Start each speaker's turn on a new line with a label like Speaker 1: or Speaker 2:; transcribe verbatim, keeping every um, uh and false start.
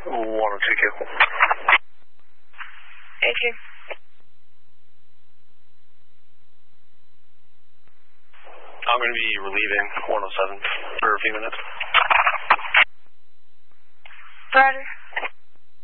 Speaker 1: one oh two Q.
Speaker 2: Thank you.
Speaker 1: I'm going to be relieving one oh seven for a few minutes.
Speaker 2: Roger.